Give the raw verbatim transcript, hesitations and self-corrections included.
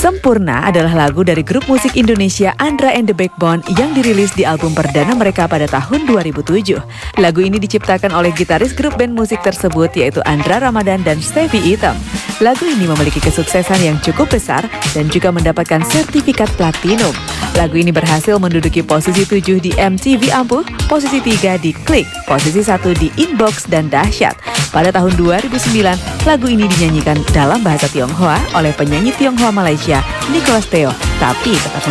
Sempurna adalah lagu dari grup musik Indonesia Andra and the Backbone yang dirilis di album perdana mereka pada tahun dua ribu tujuh. Lagu ini diciptakan oleh gitaris grup band musik tersebut yaitu Andra Ramadan dan Stevie Item. Lagu ini memiliki kesuksesan yang cukup besar dan juga mendapatkan sertifikat platinum. Lagu ini berhasil menduduki posisi tujuh di M T V Ampuh, posisi tiga di Klik, posisi satu di Inbox dan Dahsyat. Pada tahun dua ribu sembilan, lagu ini dinyanyikan dalam bahasa Tionghoa oleh penyanyi Tionghoa Malaysia Nicholas Theo, tapi tetap